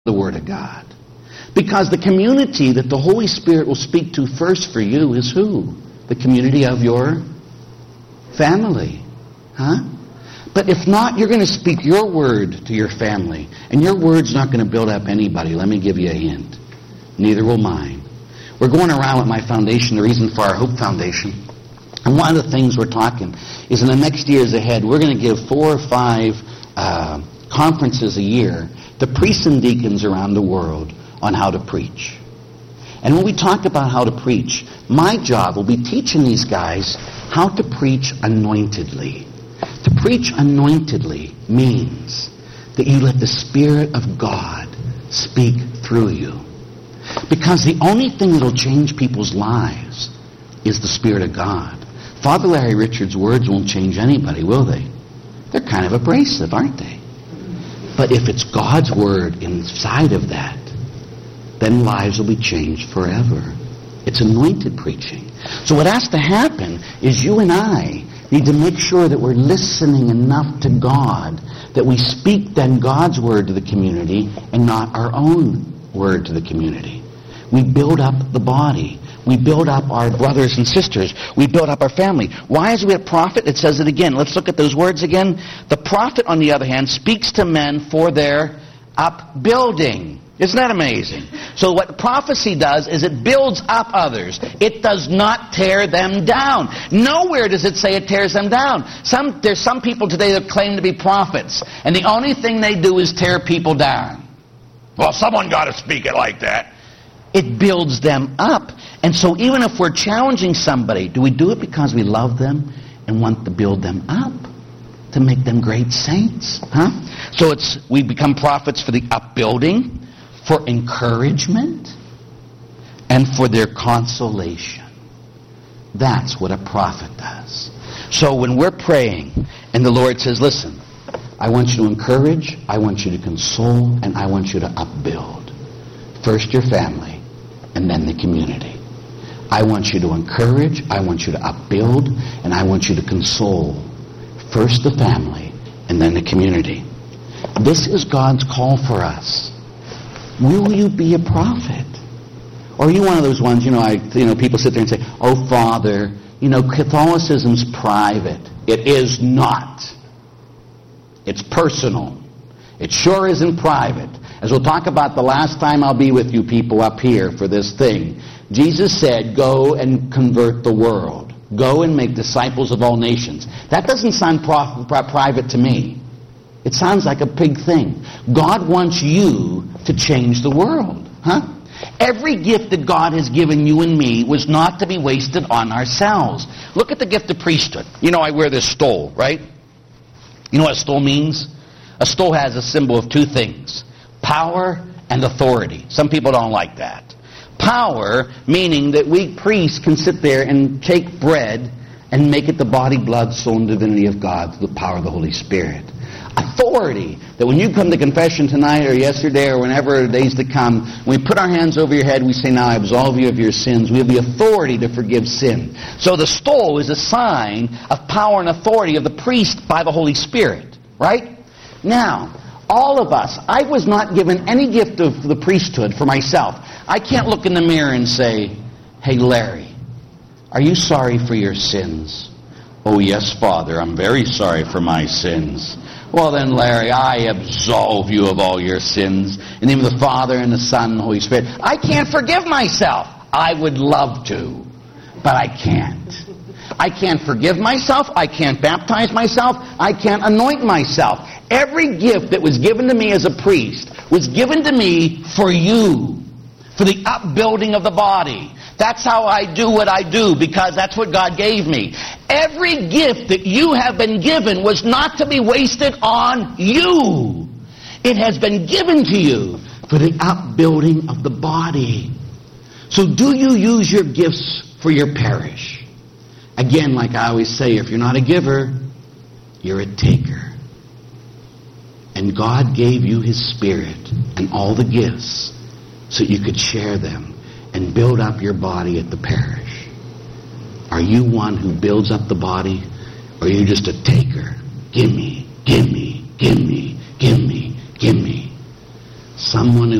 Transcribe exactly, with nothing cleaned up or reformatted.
the Word of God. Because the community that the Holy Spirit will speak to first for you is who? The community of your family. Huh? But if not, you're going to speak your word to your family. And your word's not going to build up anybody. Let me give you a hint. Neither will mine. We're going around with my foundation, the reason for our Hope Foundation. And one of the things we're talking is in the next years ahead, we're going to give four or five uh, conferences a year to priests and deacons around the world on how to preach. And when we talk about how to preach, my job will be teaching these guys how to preach anointedly. To preach anointedly means that you let the Spirit of God speak through you. Because the only thing that will change people's lives is the Spirit of God. Father Larry Richards' words won't change anybody, will they? They're kind of abrasive, aren't they? But if it's God's word inside of that, then lives will be changed forever. It's anointed preaching. So what has to happen is you and I need to make sure that we're listening enough to God that we speak then God's word to the community and not our own word to the community. We build up the body. We build up our brothers and sisters. We build up our family. Why is we a prophet? It says it again. Let's look at those words again. The prophet, on the other hand, speaks to men for their upbuilding. Isn't that amazing? So what prophecy does is it builds up others. It does not tear them down. Nowhere does it say it tears them down. Some, there's some people today that claim to be prophets, and the only thing they do is tear people down. Well, someone got to speak it like that. It builds them up. And so even if we're challenging somebody, do we do it because we love them and want to build them up? To make them great saints? Huh? So it's we become prophets for the upbuilding, for encouragement, and for their consolation. That's what a prophet does. So when we're praying and the Lord says, listen, I want you to encourage, I want you to console, and I want you to upbuild. First your family, and then the community. I want you to encourage, I want you to upbuild, and I want you to console. First the family, and then the community. This is God's call for us. Will you be a prophet? Or are you one of those ones, you know, I, you know, people sit there and say, oh, Father, you know, Catholicism's private. It is not. It's personal. It sure isn't private. As we'll talk about the last time I'll be with you people up here for this thing, Jesus said, go and convert the world. Go and make disciples of all nations. That doesn't sound prof- private to me. It sounds like a big thing. God wants you to change the world. Huh? Every gift that God has given you and me was not to be wasted on ourselves. Look at the gift of priesthood. You know, I wear this stole, right? You know what a stole means? A stole has a symbol of two things. Power and authority. Some people don't like that. Power, meaning that we priests can sit there and take bread and make it the body, blood, soul, and divinity of God through the power of the Holy Spirit. Authority, that when you come to confession tonight or yesterday or whenever days to come, when we put our hands over your head, we say, now I absolve you of your sins. We have the authority to forgive sin. So the stole is a sign of power and authority of the priest by the Holy Spirit. Right? Now, all of us, I was not given any gift of the priesthood for myself. I can't look in the mirror and say, hey, Larry, are you sorry for your sins? Oh, yes, Father, I'm very sorry for my sins. Well, then, Larry, I absolve you of all your sins. In the name of the Father, and the Son, and the Holy Spirit. I can't forgive myself. I would love to, but I can't. I can't forgive myself. I can't baptize myself. I can't anoint myself. Every gift that was given to me as a priest was given to me for you, for the upbuilding of the body. That's how I do what I do, because that's what God gave me. Every gift that you have been given was not to be wasted on you. It has been given to you for the upbuilding of the body. So do you use your gifts for your parish? Again, like I always say, if you're not a giver, you're a taker. And God gave you His Spirit and all the gifts so you could share them and build up your body at the parish. Are you one who builds up the body, or are you just a taker? Give me, give me, give me, give me, give me. someone who